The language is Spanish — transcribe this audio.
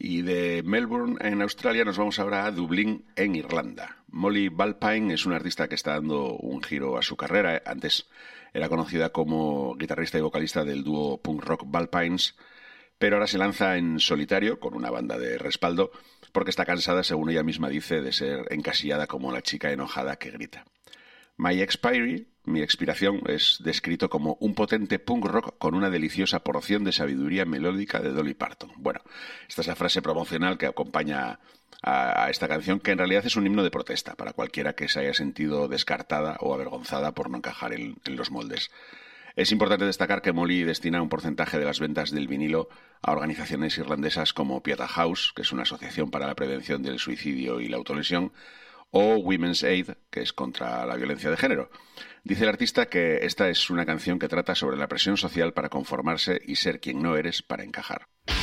Y de Melbourne, en Australia, nos vamos ahora a Dublín, en Irlanda. Molly Balpine es una artista que está dando un giro a su carrera. Antes era conocida como guitarrista y vocalista del dúo punk rock Balpines, pero ahora se lanza en solitario con una banda de respaldo porque está cansada, según ella misma dice, de ser encasillada como la chica enojada que grita. My Expiry, mi expiración, es descrito como un potente punk rock con una deliciosa porción de sabiduría melódica de Dolly Parton. Bueno, esta es la frase promocional que acompaña a esta canción, que en realidad es un himno de protesta para cualquiera que se haya sentido descartada o avergonzada por no encajar en los moldes. Es importante destacar que Molly destina un porcentaje de las ventas del vinilo a organizaciones irlandesas como Pieta House, que es una asociación para la prevención del suicidio y la autolesión, o Women's Aid, que es contra la violencia de género. Dice el artista que esta es una canción que trata sobre la presión social para conformarse y ser quien no eres para encajar.